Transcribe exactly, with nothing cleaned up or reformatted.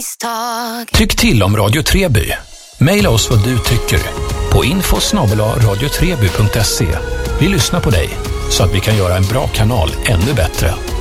misstag. Tyck till om Radio Treby. Maila oss vad du tycker på info snabel-a radiotreby punkt se. Vi lyssnar på dig så att vi kan göra en bra kanal ännu bättre.